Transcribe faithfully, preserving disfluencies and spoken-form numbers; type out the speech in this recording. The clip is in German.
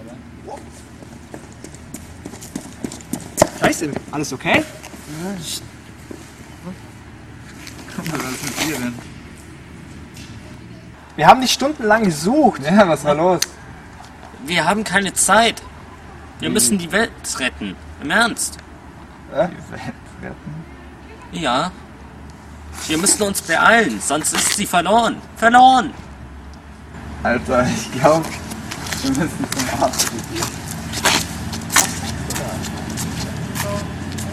Scheiße, alles okay? Guck mal, was ist mit dir denn? Wir haben dich stundenlang gesucht. Ja, was war los? Wir haben keine Zeit. Wir müssen die Welt retten. Im Ernst. Ja? Die Welt retten? Ja. Wir müssen uns beeilen, sonst ist sie verloren. Verloren! Alter, ich glaube, wir müssen zum Arzt.